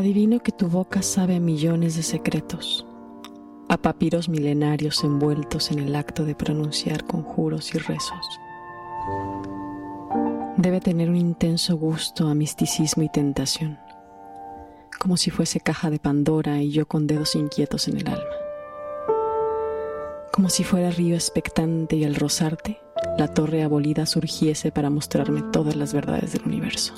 Adivino que tu boca sabe a millones de secretos, a papiros milenarios envueltos en el acto de pronunciar conjuros y rezos. Debe tener un intenso gusto a misticismo y tentación, como si fuese caja de Pandora y yo con dedos inquietos en el alma. Como si fuera río expectante y al rozarte, la torre abolida surgiese para mostrarme todas las verdades del universo.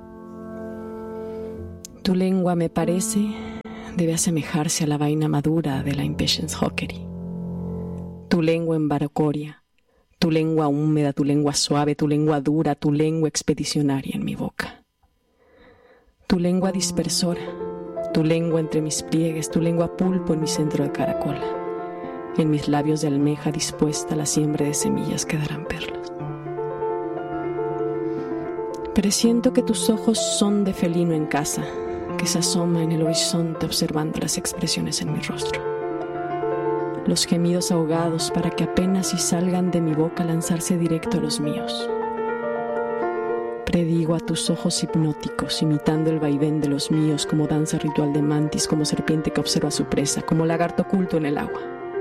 Tu lengua, me parece, debe asemejarse a la vaina madura de la Impatience Hawkery. Tu lengua embaracoria, tu lengua húmeda, tu lengua suave, tu lengua dura, tu lengua expedicionaria en mi boca. Tu lengua dispersora, tu lengua entre mis pliegues, tu lengua pulpo en mi centro de caracola. En mis labios de almeja dispuesta la siembra de semillas que darán perlas. Presiento que tus ojos son de felino en casa, que se asoma en el horizonte observando las expresiones en mi rostro. Los gemidos ahogados para que apenas si salgan de mi boca lanzarse directo a los míos. Predigo a tus ojos hipnóticos, imitando el vaivén de los míos como danza ritual de mantis, como serpiente que observa a su presa, como lagarto oculto en el agua.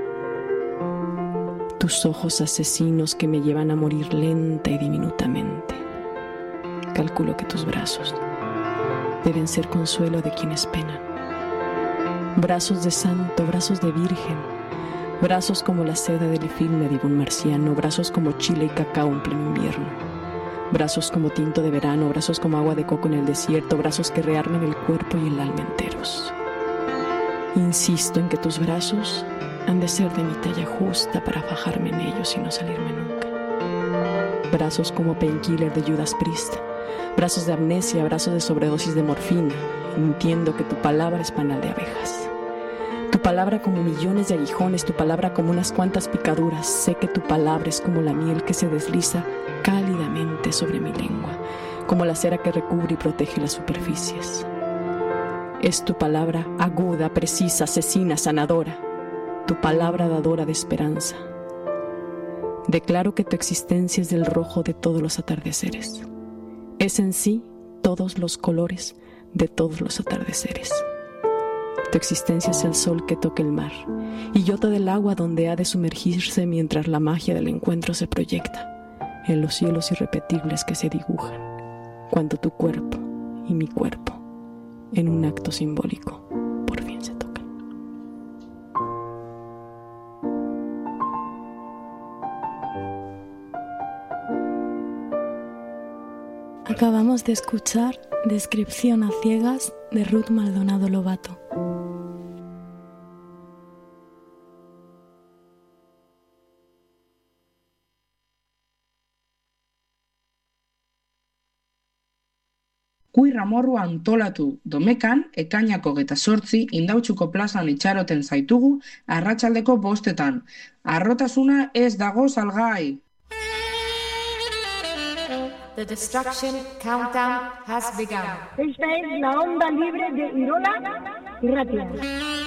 Tus ojos asesinos que me llevan a morir lenta y diminutamente. Calculo que tus brazos deben ser consuelo de quienes penan. Brazos de santo, brazos de virgen, brazos como la seda del filme de un marciano, brazos como chile y cacao en pleno invierno, brazos como tinto de verano, brazos como agua de coco en el desierto, brazos que rearmen el cuerpo y el alma enteros. Insisto en que tus brazos han de ser de mi talla justa para fajarme en ellos y no salirme nunca. Brazos como Painkiller de Judas Priest, brazos de amnesia, brazos de sobredosis de morfina. Entiendo que tu palabra es panal de abejas. Tu palabra como millones de aguijones, tu palabra como unas cuantas picaduras. Sé que tu palabra es como la miel que se desliza cálidamente sobre mi lengua, como la cera que recubre y protege las superficies. Es tu palabra aguda, precisa, asesina, sanadora. Tu palabra dadora de esperanza. Declaro que tu existencia es del rojo de todos los atardeceres. Es en sí todos los colores de todos los atardeceres. Tu existencia es el sol que toca el mar y yota del agua donde ha de sumergirse mientras la magia del encuentro se proyecta en los cielos irrepetibles que se dibujan cuando tu cuerpo y mi cuerpo, en un acto simbólico, por fin se tocan. Acabamos de escuchar Descripción a ciegas de Ruth Maldonado Lobato. Kuir amorrua antolatu Domekan, ekainako 28 Indautxuko plazan itxaroten zaitugu arratsaldeko 5:00. Harrotasuna ez dago salgai. The destruction countdown has begun. Esta es la onda libre de Irola y Ratia.